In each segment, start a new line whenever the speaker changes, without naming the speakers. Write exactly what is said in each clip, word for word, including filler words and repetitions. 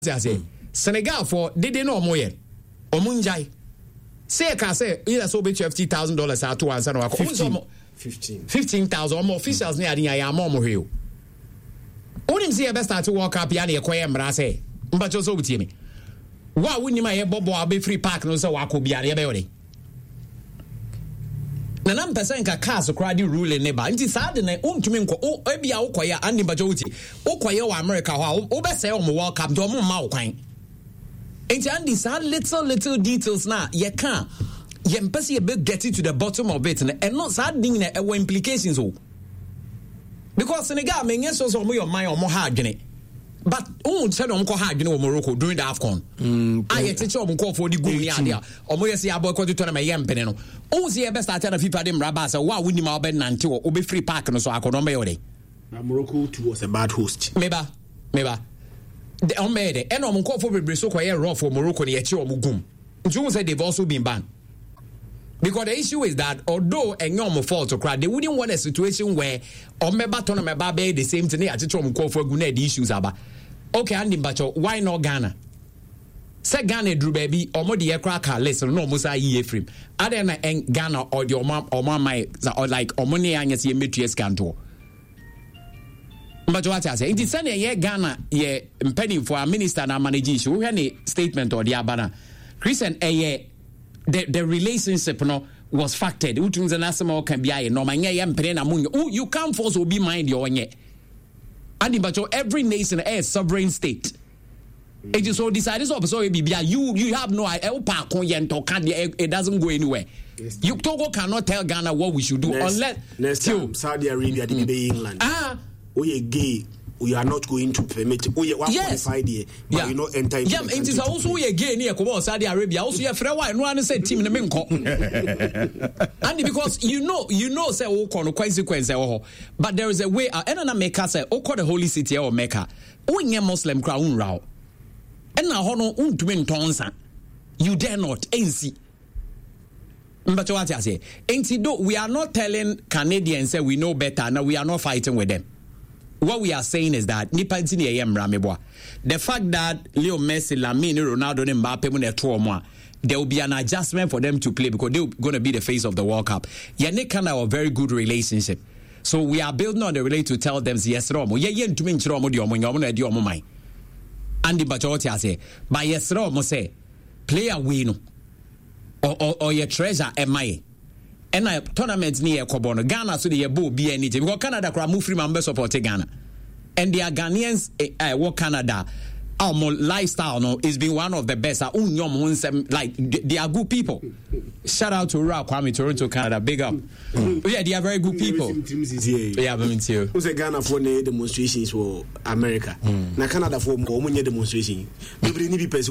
I say Senegal for they didn't know moye omunjai say ka say either so be fifty thousand dollars at once and
fifteen
fifteen thousand or more officials near the ya more more hill onim say best start to walk up ya na ekoye mra say mbacho so butie me wa woni ma ye bobo abe free park no say wa ko bia na be yore na nam person ka cars crowd rule ne ba nti sa de na untumi nko o ebia wo koye andi mbacho wuti wo koye wa America ho wo be say o mo world cup do mo ma wo kwan nti andi sa little little details na ye can ye mpese ye be get to the bottom of it and not sa ding na e implications o because Senegal me nso so mo your mind o mo ha adwene but um say no mo ha adwene wo Morocco during the AFCON mm aye teach o mo call for the goal ni ade o mo yes ya boy ko to tournament ye mpene no o see e best start na FIFA de mraba say wa woni ma obe nante wo obe free park no so akono me yore
na Morocco too was a bad host
meba meba the on made it and on call for bebre so kwa raw for Morocco ne eche o mo gum nti say they've also been banned. Because the issue is that although a normal fault to cry, they wouldn't want a situation where or meba ton meba be the same thing. I just want to call for gune the issues aba. Okay, Andy Bacho, why not Ghana? Say Ghana drew baby or more the aircraft car listen no musa ye frame. Other than Ghana or your mom or my or like or money and yes ye metrius canto. But what I say, it is Sunday ye Ghana ye impending for a minister and managing issue. We had a statement or the abana. Christian a ye. The the relationship no was factored. Utunza nasema can be aye no manya ya mpere na munyo. You can't force obi mind your onye. And but every nation is sovereign state. Mm. It is so decided so so bibia you you have no pa kon ye nto can it doesn't go anywhere. Yes, you Togo cannot tell Ghana what we should do next, unless
next time Saudi Arabia mm. the England. Ah, we gay. We are not going to permit. We are
yes.
qualified here, but yeah. you know, enter.
Yeah, it is also we again here. Come on, Saudi Arabia. Also, yeah, for why no one said team in the main co. And because you know, you know, say oh, no consequence oh, but there is a way. And then Mecca say oh, call the holy city or Mecca. Oh, yeah, Muslim crown row. And now hono un twin tonsa. You dare not. N C. But what I say, ain't do we are not telling Canadians say we know better. Now we are not fighting with them. What we are saying is that the fact that Leo Messi, Lamine, Ronaldo, and Mbappe, there will be an adjustment for them to play because they're going to be the face of the World Cup. Yeah, they kind of a very good relationship. So we are building on the relationship to tell them yes, Romo. Yeah, yeah, to me, Romo, the Omo, Yomo, the Omo, mine. Andy Bachoti, I say, but yes, Romo say, player win or or, or your treasure, am I? And I tournament near Kobono Ghana so the bo be anything because Canada crowd move free members support Ghana and they are Ghanaians uh, work Canada our lifestyle no is being one of the best uh, like they are good people. Shout out to Ra Kwame Toronto Canada big up. Mm. Yeah, they are very good people. Yeah, but me too.
Who's a Ghana for demonstrations for America? Mm. Na Canada for more demonstration. Nobody need people.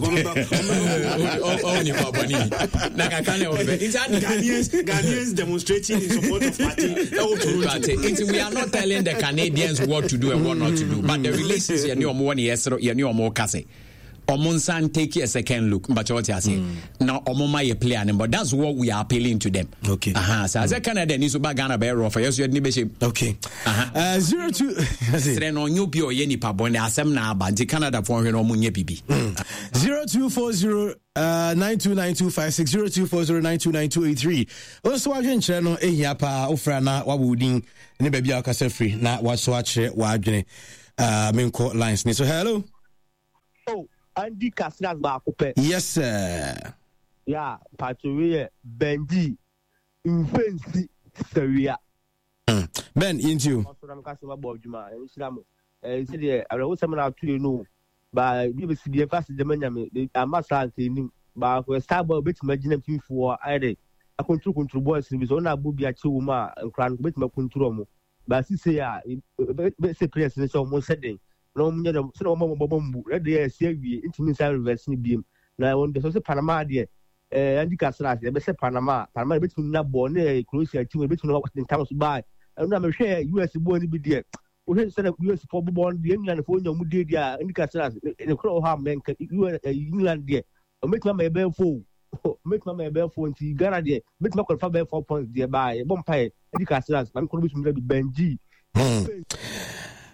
Ghanaians Ghanaians demonstrating in support of party.
We are not telling the Canadians what to do and what not to do, but the relations you know more yes you know more. Omonsan take a second look, but what I say now, Omoma ye play and but that's what we are appealing to them.
Okay.
Uh-huh. So as a Canada needs to back Ghana bear offer. Yes, you had nibe.
Okay.
Uh-huh.
Uh zero two.
Say no new pio ye ni pabonde asem na abanti Canada for no munye bibi.
Zero two four zero uh nine two nine two five six zero two four zero nine two nine two eight three. Also wa dwenkyere no ehia pa ofra na wa wudin ne ba bia akasa free na wa so akere wa adwene uh menko lines ni so hello.
Oh, Andy Casinas Bakupe.
Yes, sir.
Yeah, Patoria Benji Infancy Seria.
Ben, into
I'm customer Bob Juma. And said, I was someone out to you know, by B B C, the first Germany, I must have seen but for a stable bit imagine for either a control control boys in his own Abubi Chuma and crown bit my control. But she say, say, president almost said. No, no, so no bomb. Red there, Sevi, intimate reverse beam. Now, when there's a Panama dear, Andy Casinas, the best Panama, Panama between Nabone, Croatia, two between what in towns buy. And I'm sure U S born be there. We said U S for born the England for your Mudia, Andy Casinas, in a crow harm, man, you are England there. Make my bell full. Make my bell full into Ghana there. Make my confirm four points there by Bompire, Andy Casinas, I'm going to be Benji.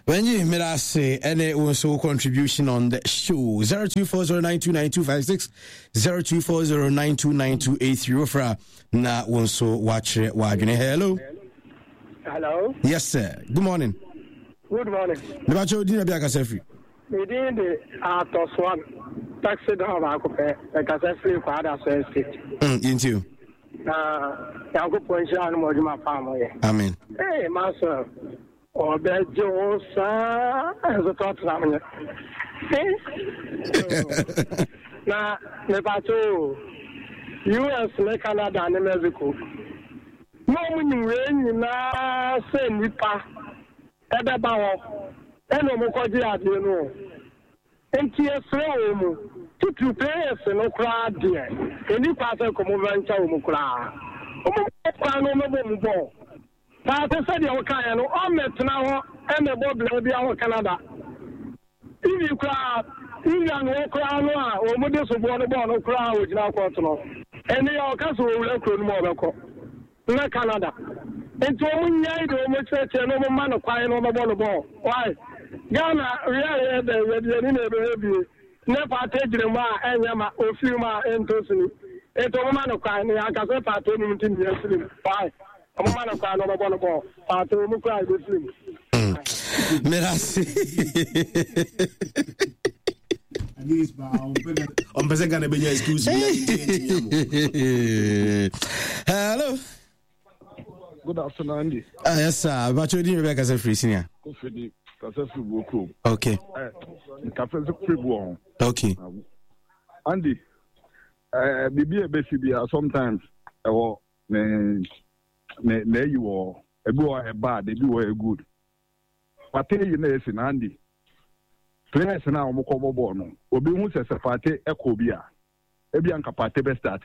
When you made us say any also contribution on the show zero two four zero nine two nine two five six zero two four zero nine two nine two eight three ofra na also watch wadwene. Hello.
Hello.
Yes sir. Good morning.
Good morning.
The bacho dina bi akasa free.
We did the Atos one taxi down Akupe, like I said, free for other state.
Mm, into you.
Uh, Yaku Poncha and Mojima family.
Amen.
Hey, Master. Or Bejo, sir, as a thought. Now, Nepato, U S, Canada, and Mexico. No, when you rain, now, say, Nipa, Edabawa, and Omokoji, you know. And Tia Slow, two two players, no crowd, dear. And you pass a common Omokra. Omokra, no more. But I said, you can, I'm met now, and the Bob be our Canada. If you crowd, you can walk around, or Modest of Waterborn crowd, which now continent. And they are castle will look more in Canada. And to me, I don't make such a normal man of crying on the ball. Why? Ghana, really, the never take them and Yama or Fuma and Tosini. And to a man of crying, I can say, I told him to be a slim. Why? A man of crying on the ball. I told him to cry with slim.
Merci.
On peut gonna be excuse
Hello.
Good afternoon, Andy.
Ah, yes, sir. Bacho dina bi akasa free senior.
Kofedi, kasa free boku.
Okay.
Eh, kasa free bo.
Okay.
Andy, eh, bibi e besi bia sometimes e wo ne ne ne you wo e bi wo e bad, e bi wo e good. Pate you na esi na Andy. Players na o mo ko bobo no. Obi hu se se pate e ko bia. E bia nka pate be start.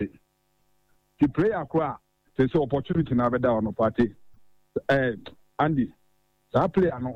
Ti player kwa say so opportunity na beda on party. Eh, Andy, that player no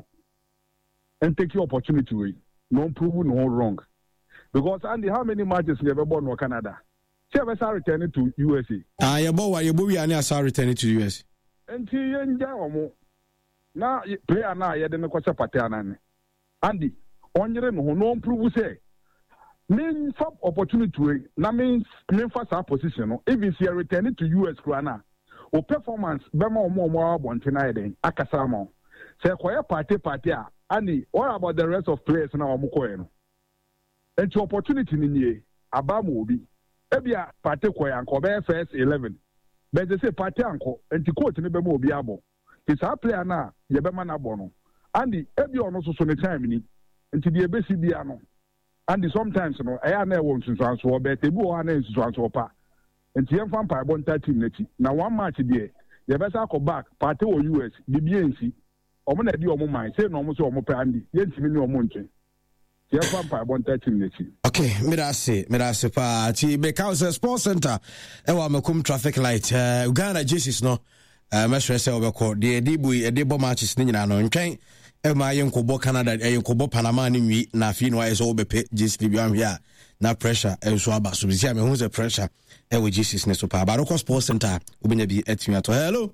and take your opportunity way. No prove no wrong. Because Andy, how many matches you ever born in Canada? See, ever start returning to U S A.
Ah, your boy, your boy, we are start returning to U S A.
And see, you enjoy now player now you didn't catch a pattern. Andy, on your no no prove say. Main opportunity way. Na means main first position. Even if you returning to U S Krana. O performance bema o mo mo abontina eden akasama say koye party party a ani what about the rest of players na o mo koye no enti opportunity ni nie abamu obi ebia party koye anko be first eleven but they say party anko enti coach ni bema obi abo ti sa player na ye bema na abo no andi ebia ono so so ne time ni enti de ebesi bia no andi sometimes no eya na e won sunsanso o be tebu o na sunsanso pa and the fan by one team now one match there. The best I go back party or U S B B N C. Or when I do on my say no more so more Andy. Yes, me no monte. The fan by one team.
Okay, me da say, me da say pa ti because sports center. E wa makum traffic light. Uh, Uganda Jesus no. Uh, me sure say obekọ the edibu edibo matches ni nyina no ntwen. E ma yenkobo Canada, yenkobo Panama ni wi na fi no ayeso obepe Jesus bi am here. Na pressure e so aba so bi see me hu the pressure e we Jesus ne so pa Baroko Sports Center obenya bi atumi ato. Hello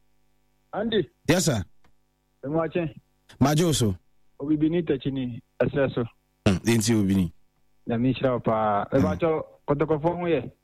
Andy.
Yes sir.
I'm watching.
Majoso
Obi bini techini aseso.
Hmm, denti obi ni.
Na mi shira pa e ba to kotokofo mu ye.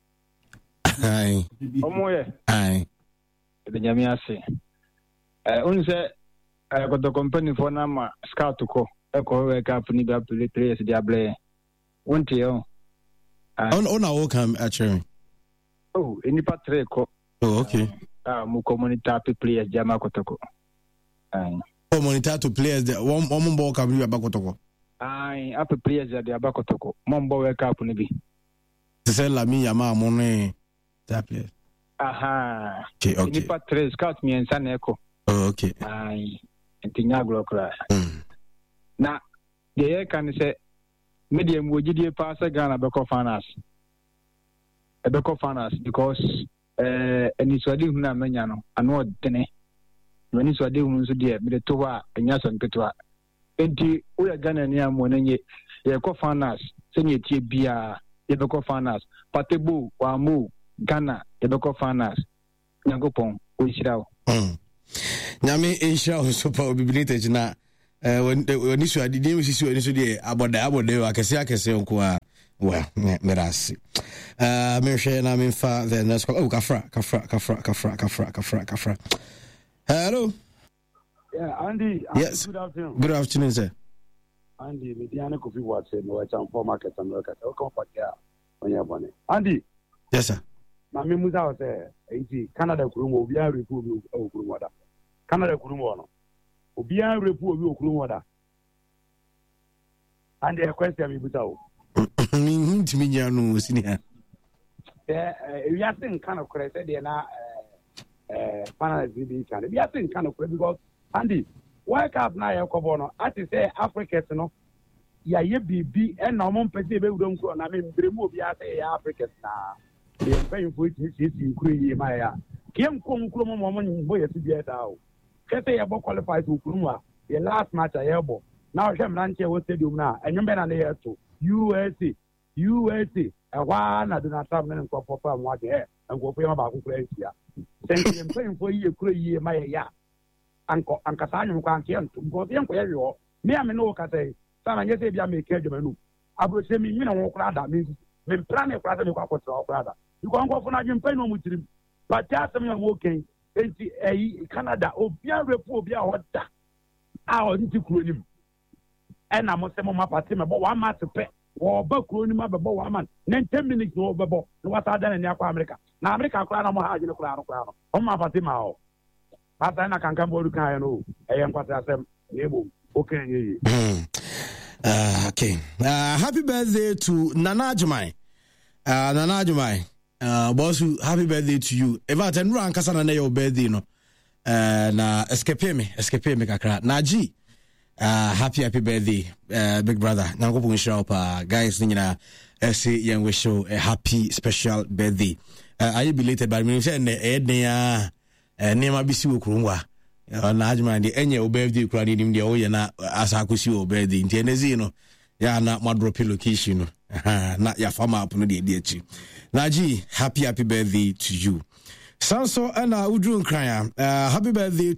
Ai.
Omo ye.
Ai.
De nyame ase. Eh un se eh koto company for na ma scout ko e ko we cap ni ba players dia ble. Won't you?
On on our welcome actually.
Oh, any patre ko.
Oh, okay.
Ah, mu community players jama kotoko. Ai.
Oh, monitor to players there. One one ball can be abakotoko.
Ai, up players there abakotoko. Mombo we cap ni bi.
To say la mi yama money that players.
Aha.
Okay, okay.
Any patre scout mi ensa na eko.
Oh, okay.
Ai. Entinya glo kra.
Mm.
Na, ye kan say medium wojidie pass Ghana beko finance. E beko finance because eh eni swadi hu na manya no ano dene. Eni swadi hu nso de be to ho a enya so nketo enti wo ya Ghana ni amo na nye ye ko finance se nye tie bia ye beko finance patebo wa mu Ghana ye beko finance nyagopon o shirawo.
Mm. Nyame insha Allah super obibinite na wani so ade dem sisi wani so de aboda aboda akese akese nko a well merasi uh me share na me fa the next call. Oh, kafra kafra kafra kafra kafra kafra kafra hello.
Yeah, Andy.
Yes.
Good afternoon.
Good afternoon, sir.
Andy, me Diana Kofi Watson, no cham for market and market. Welcome for care on your bonnet. Andy.
Yes, sir.
My memuza was eh Canada kurumo obi a repu obi okurumo da. Canada kurumo no. Obi a repu obi okurumo da. And the question me buta o.
Me hint me nya no senior.
Eh we are saying kind of correct say na eh panel be kind. We are saying kind of correct because Andy, World Cup na ya kobo no, ati say Africans no ya ye bibi e na omo mpese be wudom ko na me mbremu obi a say ya Africans na ye pen fo ti ti ti kuro yi ma ya. Kiem ko nkuro mo mo bo ye ti bia da o. Kete ye bo qualify to kuro a ye last match ya ye bo. Na o hwem na nche wo stadium na enyo be na na ye to U S A U S A ewa na Donald Trump ne nko papa mo ade e nko pe ma ba ko kura etia. Senke pen fo yi kuro yi ma ya. Anko ankasa anyu kwa anke nto because yenko ye yo me ame no ka say sana nyese bia me ke adwuma abro se mi nyina wo kra da me me plan e kra da me kwa kotra kra da because anko fo na adwuma no mu tirim but ya sem ya wo ken enti eh Canada obia repu obia hoda a o nti kuro nim e na mo se mo ma party me bo wa ma tepe wo ba kuro nim abebo wa man na ten minutes wo bebo no wata da na ni akwa America na America kra na mo ha agene kra no kra no o ma party ma o Pata na kankan bodu kan no eyen kwata asem ebo okenye yi.
Uh, okay. Uh, happy birthday to Nana Jumai. Uh, Nana Jumai. Uh, boss, happy birthday to you. Eva tenru ankasa na your birthday no. Uh, na escape me, escape me kakra. Naji. Uh, happy happy birthday, uh, big brother. Na ko pun show pa guys ni na say young wish you a happy special birthday. Uh, are you belated by me say na e den ya nema bisi okurunwa na adwuma de enye o birthday kura ni nim de o ye na asakosi o birthday nti enezi no ya na madrop location no na ya fama up no de de achi na ji happy happy birthday to you sanso ana udru nkran uh, happy birthday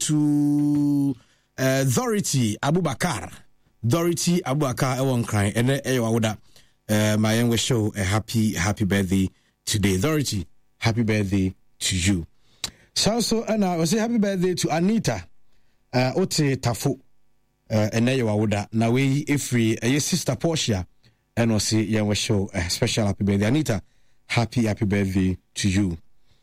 to uh, Dorothy Abubakar Dorothy Abubakar e won nkran ene e wawoda uh, my young show a happy happy birthday today Dorothy happy birthday to you. So so and I say happy birthday to Anita uh Ote Tafo uh and now you are na we free uh, your sister Portia and we say yeah we show a special happy birthday Anita happy happy birthday to you.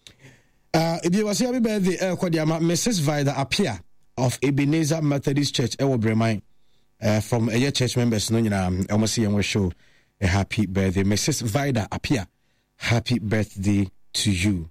Uh if you was happy birthday uh kwadiama Missus Vida Apia of Ebenezer Methodist Church e wo Breman uh from a uh, church members no nyina almost say we show a happy birthday Missus Vida Apia happy birthday to you.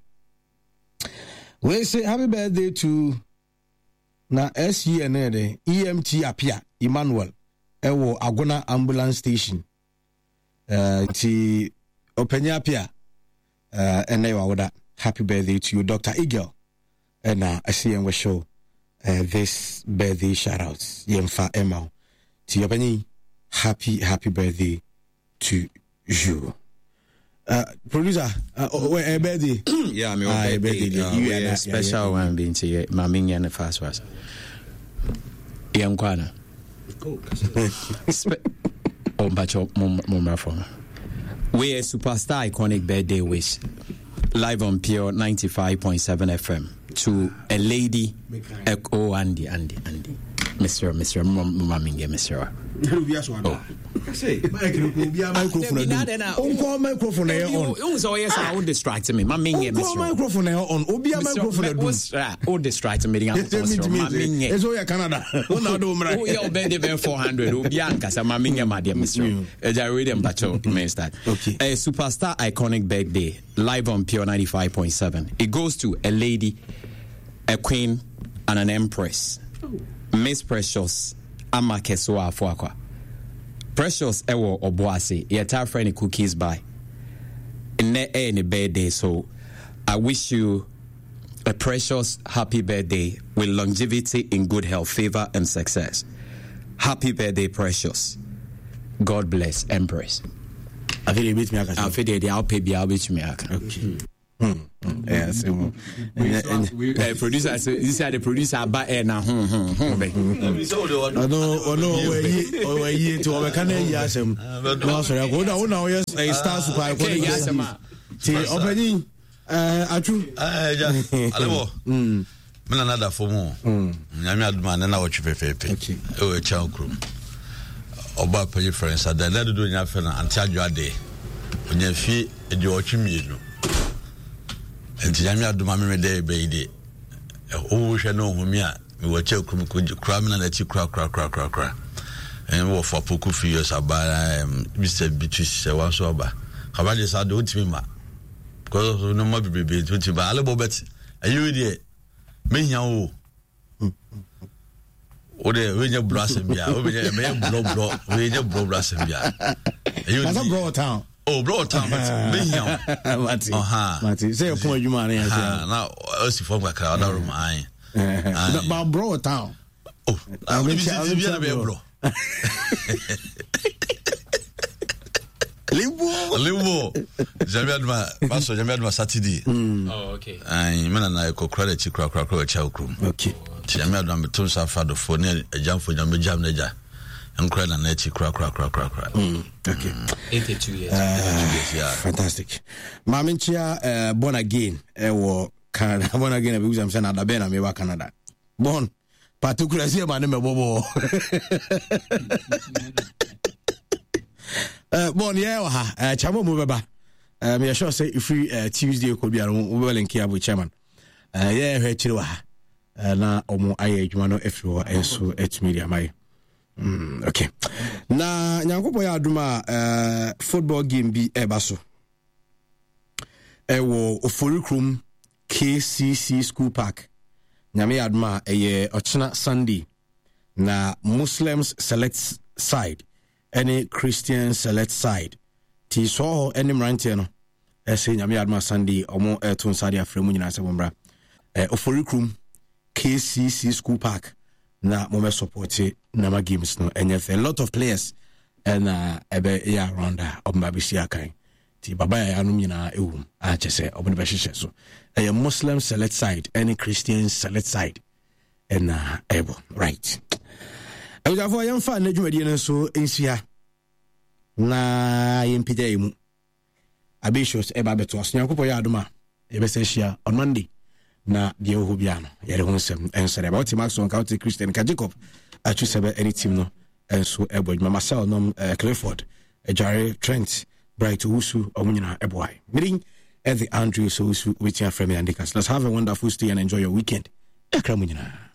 We say happy birthday to na S E N A E M T Apia Emmanuel ewo Agona ambulance station uh ti Openya Apia uh ene wa woda happy birthday to you Doctor Eagle and uh, I see we show uh, this birthday shout outs yemfa Emma ti Openya happy happy birthday to you. Uh, producer, uh, oh, a birthday.
Yeah, I'm your uh, birthday. birthday. Uh, you are a special yeah, yeah. one being to you. My ming and the fast was. Young Kwana. Oh, but your mum from. We a superstar iconic birthday wish live on Pure ninety-five point seven F M to a lady. A, oh, Andy, Andy, Andy. Mister Mister Maminge, Mister Oh. Say, microphone, microphone. microphone on. You so yes, I will distract me. Maminge, Mister microphone on. Obia microphone. Oh, distract me. Maminge. It's all Canada. Oh, no, do Oh, your birthday four hundred. Obia, Casa Maminge, my dear Mister I read them, but you means that. Okay. A superstar iconic birthday live on Pure ninety-five point seven. It goes to a lady, a queen, and an empress. Miss Precious Amakesoa Afuakwa. Precious Ewo Obuasi, your friend cookies by. Ne any birthday, so I wish you a precious happy birthday with longevity in good health, favor, and success. Happy birthday, Precious. God bless, Empress. I feel it beat me. I feel it. I'll pay. I'll beat me. Okay.
Yes,
we producer this is the producer ba e na ho ho ho be
no no we we yi to we can yi asem no sorry go na na we star super ko yi asem ti openi eh atu
eh ja alebo mm mena na da fomo nyame aduma na na wo twefefefe e we cha okrum oba pay friends ada na do nya fe na anti adwo ade onya fi e de o twimienu enti nyame aduma me de be ide o hwe no humi a me wo cha okrum ko kra me na na ti kra kra kra kra kra en wo for poku fi years aba Mister Bitus se wa so aba kaba de sa do timi ma ko no ma bibebe to ti ba alebo bet ayu de me nya o o de we nya brass bia o be nya me bro bro we nya bro brass bia ayu
de bro town
oh bro town but me nya
mati
aha
mati say opon adwuma na ya say
na o si form ka da room ai
ba bro town
oh I will be be bro Limbo Limbo Jamais adma paso jamais adma Saturday
oh okay
ai mena na ko kra chi kra kra kra cha okrum
okay
jamais adma beton sa fa do fo ne ejamfo nyame jam na ja enkra na na chi kra kra kra kra kra
okay
eighty-two years
yeah fantastic maminchia uh, born again e wo Canada born again e be am say na da be na me wa Canada born particularly say man me bobo Uh, bon yeah ha uh, chamo mo beba uh, me sure say if we uh, Tuesday ko bia no we will link abo chairman uh, yeah he chiri wa uh, na omo aye adwuma no efiro enso et media mai mm, okay na nyankopo ya aduma uh, football game bi eba so e wo Oforikrum K C C School Park nyame aduma eye ochina Sunday na Muslims select side any Christian select side ti so any mrantie no e say nyame adma Sunday omo e to nsade afremu nyina se bombra e Oforikrum K C C School Park na mo me support na ma games no enye a lot of players and uh, ebe ya around obamba bi sia kan ti baba ya anu nyina ewu a chese obone be hihye so e Muslim select side any Christian select side and uh, ebo right Awafo yam fa na dwumadi no so ensia na yempija emu abishos eba beto asnyankopo ya adoma ebese hia on Monday na de ho bia no yere ho nsem ensere about Maxon County Christian ka Jacob atu sebe any team no enso ebo dwuma Marcel nom uh, Clifford Ejare Trent Bright Usu omunyina ebo ai meeting at the Andrew so Usu with your friend and let's have a wonderful stay and enjoy your weekend. Ekra munyina.